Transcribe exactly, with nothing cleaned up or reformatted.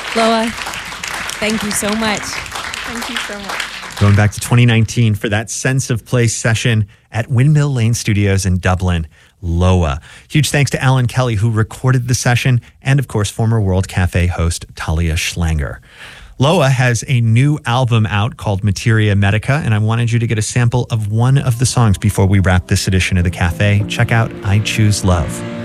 Loa, thank you so much. Thank you so much. Going back to twenty nineteen for that Sense of Place session at Windmill Lane Studios in Dublin, Loa. Huge thanks to Alan Kelly, who recorded the session, and of course, former World Cafe host Talia Schlanger. Loa has a new album out called Materia Medica, and I wanted you to get a sample of one of the songs before we wrap this edition of The Cafe. Check out I Choose Love.